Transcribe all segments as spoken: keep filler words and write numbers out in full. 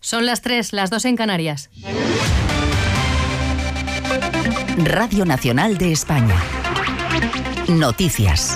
Son las tres, las dos en Canarias. Radio Nacional de España. Noticias.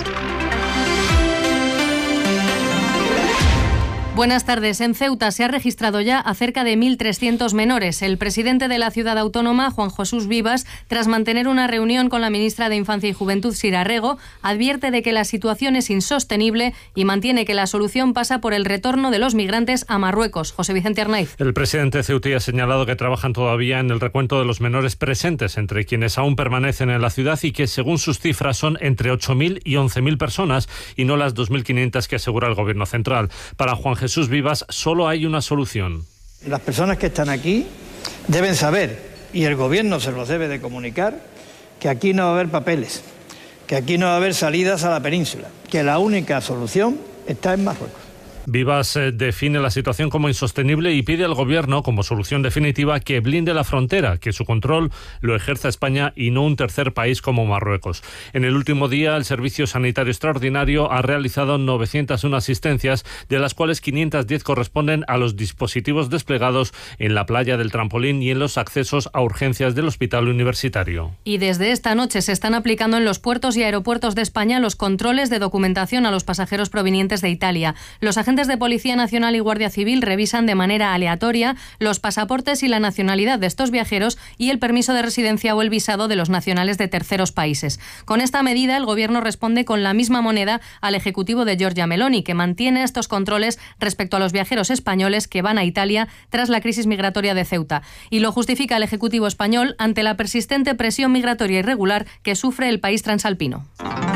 Buenas tardes. En Ceuta se ha registrado ya a cerca de mil trescientos menores. El presidente de la ciudad autónoma, Juan Jesús Vivas, tras mantener una reunión con la ministra de Infancia y Juventud, Sira Rego, advierte de que la situación es insostenible y mantiene que la solución pasa por el retorno de los migrantes a Marruecos. José Vicente Arnaiz. El presidente ceutí ha señalado que trabajan todavía en el recuento de los menores presentes entre quienes aún permanecen en la ciudad y que, según sus cifras, son entre ocho mil y once mil personas y no las dos mil quinientas que asegura el gobierno central. Para Juan Jesús Vivas, solo hay una solución. Las personas que están aquí deben saber, y el gobierno se los debe de comunicar, que aquí no va a haber papeles, que aquí no va a haber salidas a la península, que la única solución está en Marruecos. Vivas eh, define la situación como insostenible y pide al Gobierno, como solución definitiva, que blinde la frontera, que su control lo ejerza España y no un tercer país como Marruecos. En el último día, el Servicio Sanitario Extraordinario ha realizado novecientas una asistencias, de las cuales quinientas diez corresponden a los dispositivos desplegados en la playa del Trampolín y en los accesos a urgencias del Hospital Universitario. Y desde esta noche se están aplicando en los puertos y aeropuertos de España los controles de documentación a los pasajeros provenientes de Italia. Los agentes de Policía Nacional y Guardia Civil revisan de manera aleatoria los pasaportes y la nacionalidad de estos viajeros y el permiso de residencia o el visado de los nacionales de terceros países. Con esta medida, el Gobierno responde con la misma moneda al Ejecutivo de Giorgia Meloni, que mantiene estos controles respecto a los viajeros españoles que van a Italia tras la crisis migratoria de Ceuta. Y lo justifica el Ejecutivo español ante la persistente presión migratoria irregular que sufre el país transalpino.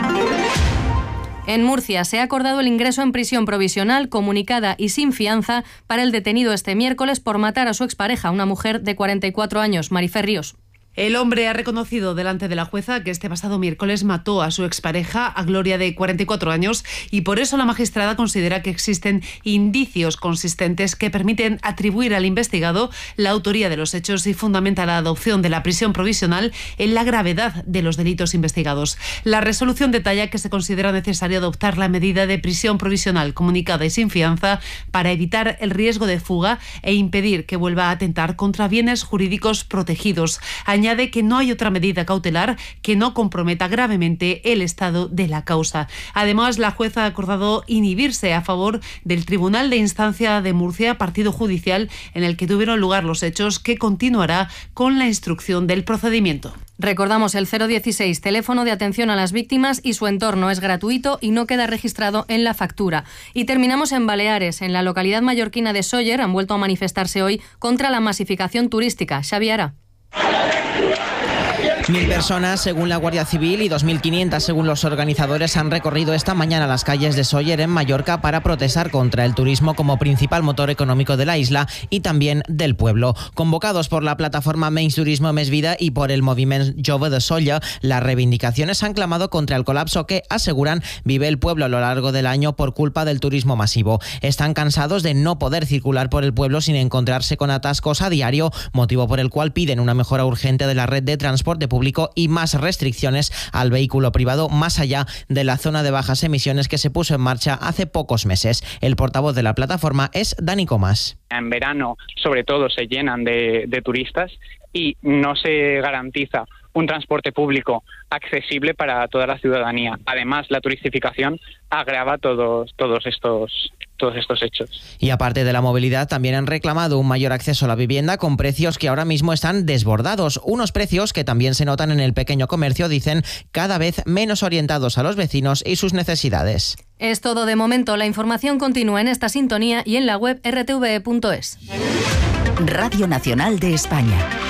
En Murcia se ha acordado el ingreso en prisión provisional, comunicada y sin fianza para el detenido este miércoles por matar a su expareja, una mujer de cuarenta y cuatro años, Marifer Ríos. El hombre ha reconocido delante de la jueza que este pasado miércoles mató a su expareja, a Gloria, de cuarenta y cuatro años, y por eso la magistrada considera que existen indicios consistentes que permiten atribuir al investigado la autoría de los hechos y fundamenta la adopción de la prisión provisional en la gravedad de los delitos investigados. La resolución detalla que se considera necesario adoptar la medida de prisión provisional comunicada y sin fianza para evitar el riesgo de fuga e impedir que vuelva a atentar contra bienes jurídicos protegidos. Añade que no hay otra medida cautelar que no comprometa gravemente el estado de la causa. Además, la jueza ha acordado inhibirse a favor del Tribunal de Instancia de Murcia, partido judicial en el que tuvieron lugar los hechos, que continuará con la instrucción del procedimiento. Recordamos el cero dieciséis, teléfono de atención a las víctimas y su entorno. Es gratuito y no queda registrado en la factura. Y terminamos en Baleares. En la localidad mallorquina de Sóller han vuelto a manifestarse hoy contra la masificación turística. Xavi Ara. Mil personas, según la Guardia Civil, y dos mil quinientas, según los organizadores, han recorrido esta mañana las calles de Sóller, en Mallorca, para protestar contra el turismo como principal motor económico de la isla y también del pueblo. Convocados por la plataforma Menys Turisme Més Vida y por el Moviment Jove de Sóller, las reivindicaciones han clamado contra el colapso que, aseguran, vive el pueblo a lo largo del año por culpa del turismo masivo. Están cansados de no poder circular por el pueblo sin encontrarse con atascos a diario, motivo por el cual piden una mejora urgente de la red de transporte público y más restricciones al vehículo privado más allá de la zona de bajas emisiones que se puso en marcha hace pocos meses. El portavoz de la plataforma es Dani Comas. En verano, sobre todo, se llenan de, de turistas y no se garantiza un transporte público accesible para toda la ciudadanía. Además, la turistificación agrava todos, todos estos todos estos hechos. Y aparte de la movilidad, también han reclamado un mayor acceso a la vivienda con precios que ahora mismo están desbordados. Unos precios que también se notan en el pequeño comercio, dicen, cada vez menos orientados a los vecinos y sus necesidades. Es todo de momento. La información continúa en esta sintonía y en la web erre te ve punto es. Radio Nacional de España.